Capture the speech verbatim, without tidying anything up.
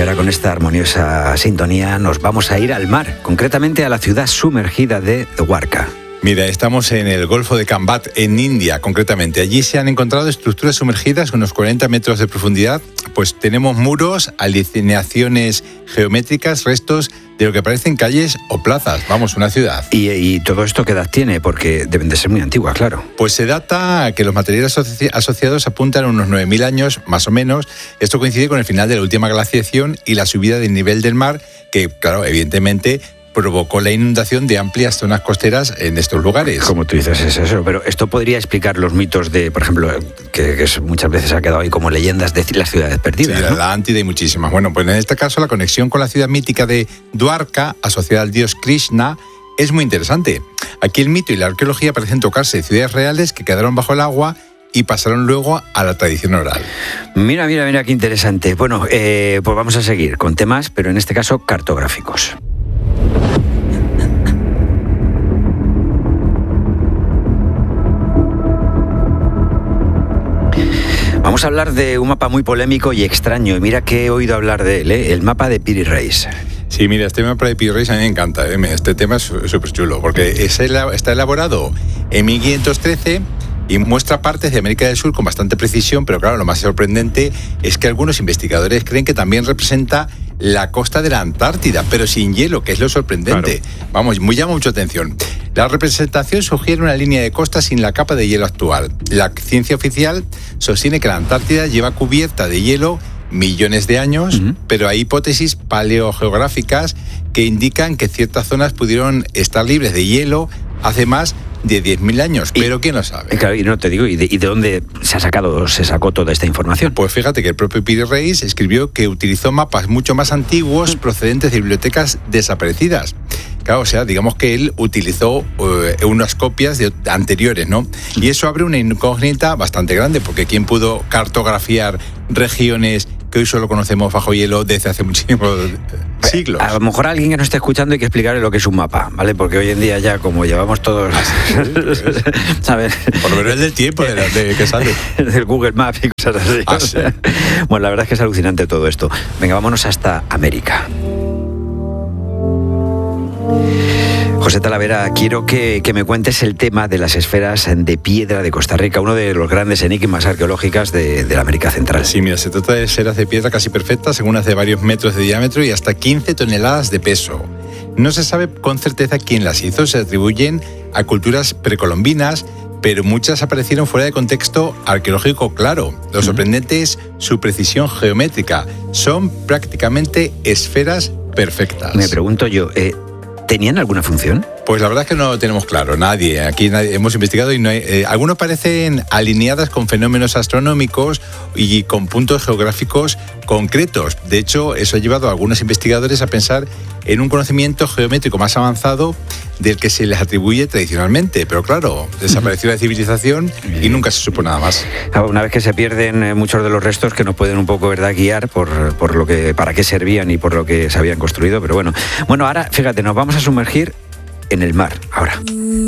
ahora con esta armoniosa sintonía nos vamos a ir al mar, concretamente a la ciudad sumergida de Dwarka. Mira, estamos en el Golfo de Kambat, en India, concretamente. Allí se han encontrado estructuras sumergidas con unos cuarenta metros de profundidad. Pues tenemos muros, alineaciones geométricas, restos de lo que parecen calles o plazas. Vamos, una ciudad. ¿Y, y todo esto qué edad tiene? Porque deben de ser muy antiguas, claro. Pues se data que los materiales asoci- asociados apuntan a unos nueve mil años, más o menos. Esto coincide con el final de la última glaciación y la subida del nivel del mar, que, claro, evidentemente provocó la inundación de amplias zonas costeras en estos lugares. Como tú dices, es eso. Pero esto podría explicar los mitos de, por ejemplo, que, que muchas veces ha quedado ahí como leyendas de las ciudades perdidas, sí, ¿no? La Atlántida y muchísimas. Bueno, pues en este caso la conexión con la ciudad mítica de Dwarka, asociada al dios Krishna, es muy interesante. Aquí el mito y la arqueología parecen tocarse ciudades reales que quedaron bajo el agua y pasaron luego a la tradición oral. Mira, mira, mira, qué interesante. Bueno, eh, pues vamos a seguir con temas, pero en este caso cartográficos. Vamos a hablar de un mapa muy polémico y extraño. Y mira que he oído hablar de él, ¿eh? El mapa de Piri Reis. Sí, mira, este mapa de Piri Reis a mí me encanta. ¿eh? Este tema es súper chulo, porque es el, está elaborado en mil quinientos trece y muestra partes de América del Sur con bastante precisión, pero claro, lo más sorprendente es que algunos investigadores creen que también representa la costa de la Antártida, pero sin hielo, que es lo sorprendente. Claro. Vamos, muy llama mucho atención. La representación sugiere una línea de costa sin la capa de hielo actual. La ciencia oficial sostiene que la Antártida lleva cubierta de hielo millones de años, uh-huh. pero hay hipótesis paleogeográficas que indican que ciertas zonas pudieron estar libres de hielo hace más de diez mil años, y, pero ¿quién lo sabe? Claro, y no te digo, ¿y de, ¿y de dónde se ha sacado, se sacó toda esta información? Pues fíjate que el propio Piri Reis escribió que utilizó mapas mucho más antiguos procedentes de bibliotecas desaparecidas. Claro, o sea, digamos que él utilizó uh, unas copias de anteriores, ¿no? Y eso abre una incógnita bastante grande, porque ¿quién pudo cartografiar regiones que hoy solo conocemos bajo hielo desde hace muchísimos siglos? A lo mejor a alguien que nos esté escuchando hay que explicarle lo que es un mapa, ¿vale? Porque hoy en día ya, como llevamos todos, ¿sabes? Por lo menos el del tiempo de, la, de que sale. Del Google Maps y cosas así. Ah, sí. Bueno, la verdad es que es alucinante todo esto. Venga, vámonos hasta América. José Talavera, quiero que, que me cuentes el tema de las esferas de piedra de Costa Rica, uno de los grandes enigmas arqueológicas de, de la América Central. Sí, mira, se trata de esferas de piedra casi perfectas, algunas de varios metros de diámetro y hasta quince toneladas de peso. No se sabe con certeza quién las hizo, se atribuyen a culturas precolombinas, pero muchas aparecieron fuera de contexto arqueológico claro. Lo sorprendente es su precisión geométrica. Son prácticamente esferas perfectas. Me pregunto yo, eh, ¿tenían alguna función? Pues la verdad es que no lo tenemos claro, nadie. Aquí nadie, hemos investigado y no hay, eh, algunos parecen alineadas con fenómenos astronómicos y con puntos geográficos concretos. De hecho, eso ha llevado a algunos investigadores a pensar en un conocimiento geométrico más avanzado del que se les atribuye tradicionalmente. Pero claro, desapareció la civilización y nunca se supo nada más. Una vez que se pierden muchos de los restos que nos pueden un poco, ¿verdad?, guiar por, por lo que, para qué servían y por lo que se habían construido. Pero bueno, bueno, ahora fíjate, nos vamos a sumergir en el mar ahora.